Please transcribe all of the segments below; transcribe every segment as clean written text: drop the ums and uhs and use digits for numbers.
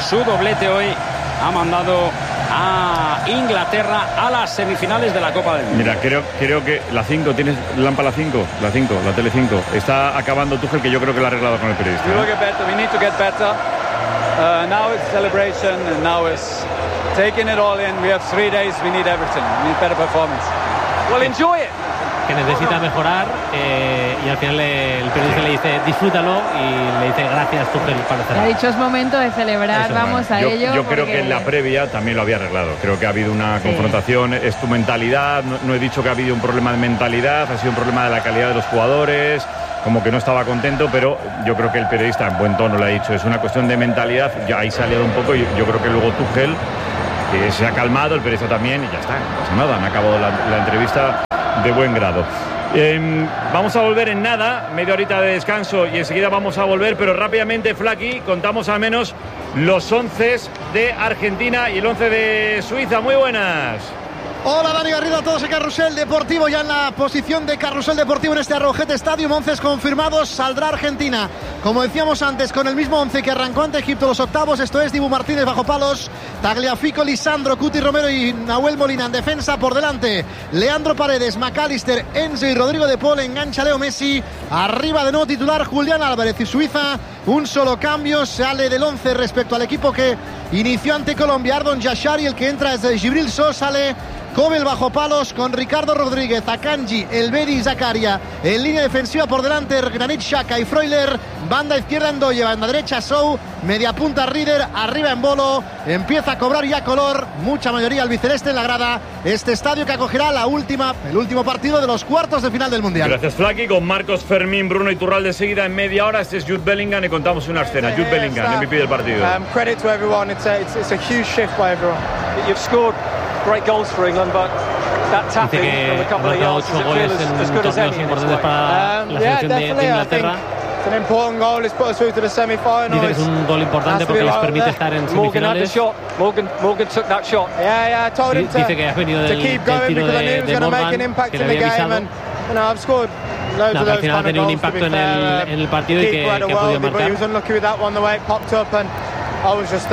su doblete hoy ha mandado a Inglaterra a las semifinales de la Copa del Mundo. Mira, creo que la 5, ¿tienes Lampa la 5? La 5, la tele 5. Está acabando Tuchel, que yo creo que lo ha arreglado con el periodista. We need to get better. Now it's celebration and now it's taking it all in. We have 3 days, we need everything. We need better performance. Well, enjoy it. Que necesita mejorar y al final el periodista le dice disfrútalo y le dice gracias Tuchel para cerrar. Ha dicho es momento de celebrar, vamos a ello. Yo creo que en la previa también lo había arreglado. Creo que ha habido una confrontación, es tu mentalidad. No he dicho que ha habido un problema de mentalidad, ha sido un problema de la calidad de los jugadores, como que no estaba contento, pero yo creo que el periodista en buen tono le ha dicho es una cuestión de mentalidad. Ya ahí se ha liado un poco y yo creo que luego Tuchel se ha calmado, el periodista también, y ya está, no pasa nada, han acabado la entrevista de buen grado. Vamos a volver en nada, media horita de descanso y enseguida vamos a volver, pero rápidamente, Flaky, contamos al menos los 11 de Argentina y el 11 de Suiza. Muy buenas. Hola Dani Garrido, a todos en Carrusel Deportivo, ya en la posición de Carrusel Deportivo en este Arrojete Stadium, 11 confirmados, saldrá Argentina, como decíamos antes, con el mismo 11 que arrancó ante Egipto los octavos, esto es Dibu Martínez bajo palos, Tagliafico, Lisandro, Cuti Romero y Nahuel Molina en defensa, por delante Leandro Paredes, McAllister, Enzo y Rodrigo de Paul, engancha Leo Messi, arriba de nuevo titular Julián Álvarez y Suiza, un solo cambio, sale del 11 respecto al equipo que inició ante Colombia, Ardon Yashari, el que entra es de Gibril So, sale Kobel bajo palos con Ricardo Rodríguez, Akanji, Elbedi y Zakaria. En línea defensiva por delante Granit Xhaka y Freuler. Banda izquierda Ndoye, banda derecha Sou, media punta Rieder, arriba en Bolo. Empieza a cobrar ya color, mucha mayoría albiceleste en la grada. Este estadio que acogerá el último partido de los cuartos de final del Mundial. Gracias, Flaky. Con Marcos, Fermín, Bruno Iturralde seguida en media hora. Este es Jude Bellingham y contamos una escena. Jude Bellingham, MVP del partido. Credit to everyone. It's a huge shift by everyone. You've scored great goals for England, but that tapping from a couple of yards doesn't feel as good as any in this way. Yeah, definitely. I think it's an important goal. It's put us through to the semi-finals. Dice que es un gol importante porque les permite estar en semifinales. Morgan took that shot. Yeah, I told him Dice que ha venido del keep going tiro because I knew it was going to make an impact in the game, and I've scored loads of those kind of goals. To be fair, en el partido y que ha podido marcar. But he was unlucky with that one, the way it popped up, and I was just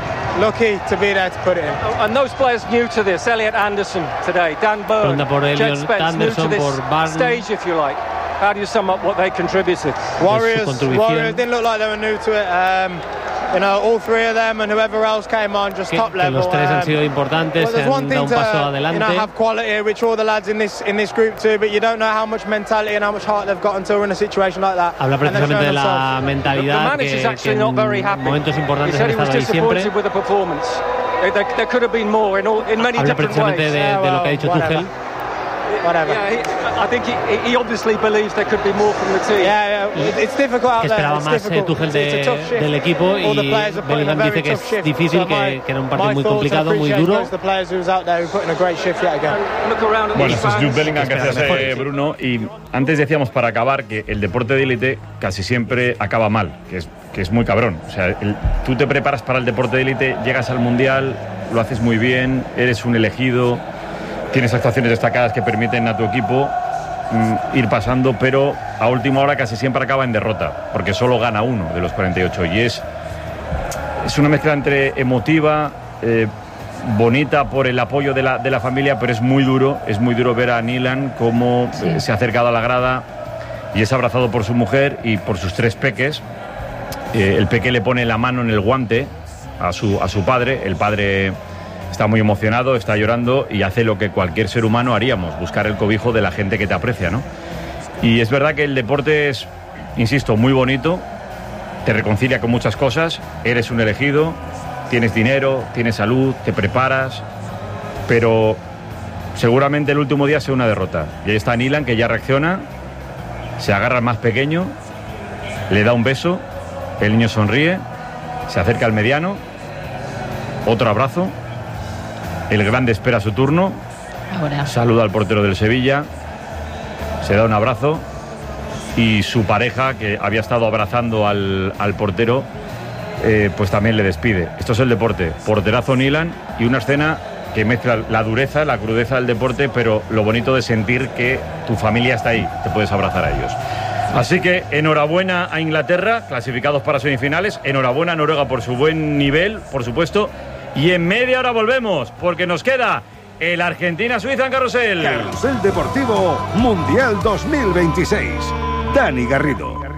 lucky to be there to put it in. And those players new to this, Elliot Anderson today, Dan Burn, Jed Spence, new to this stage, if you like. How do you sum up what they contributed? Warriors didn't look like they were new to it. All three of them and whoever else came on just top level. Los tres han sido importantes, han dado un paso adelante. Have quality, which all the lads in this group too, but you don't know how much mentality and how much heart they've got until we're in a situation like that. Habla precisamente de la mentalidad que en momentos importantes han estado ahí siempre. Habla precisamente de lo que ha dicho Tuchel. I think he obviously believes there could be more from the team. It's difficult out there. Esperaba más Tuchel del equipo y Bellingham dice que es difícil, que era un partido muy complicado, muy duro. Bueno, eso es Jude Bellingham, gracias Bruno. Y antes decíamos para acabar que el deporte de élite casi siempre acaba mal, que es muy cabrón. O sea, tú te preparas para el deporte de élite, llegas al Mundial, lo haces muy bien, eres un elegido, tienes actuaciones destacadas que permiten a tu equipo ir pasando, pero a última hora casi siempre acaba en derrota, porque solo gana uno de los 48. Y es una mezcla entre emotiva, bonita por el apoyo de la familia, pero es muy duro ver a Nilan cómo se ha acercado a la grada y es abrazado por su mujer y por sus 3 peques. El peque le pone la mano en el guante a su padre. El padre está muy emocionado, está llorando y hace lo que cualquier ser humano haríamos, buscar el cobijo de la gente que te aprecia, ¿no? Y es verdad que el deporte es, insisto, muy bonito, te reconcilia con muchas cosas, eres un elegido, tienes dinero, tienes salud, te preparas, pero seguramente el último día sea una derrota. Y ahí está Nilan, que ya reacciona, se agarra al más pequeño, le da un beso, el niño sonríe, se acerca al mediano, otro abrazo. El grande espera su turno. Ahora. Saluda al portero del Sevilla. Se da un abrazo. Y su pareja, que había estado abrazando al portero, pues también le despide. Esto es el deporte. Porterazo Nilan y una escena que mezcla la dureza, la crudeza del deporte, pero lo bonito de sentir que tu familia está ahí. Te puedes abrazar a ellos. Así que enhorabuena a Inglaterra, clasificados para semifinales. Enhorabuena a Noruega por su buen nivel, por supuesto. Y en media hora volvemos, porque nos queda el Argentina-Suiza en Carrusel. Carrusel Deportivo Mundial 2026. Dani Garrido.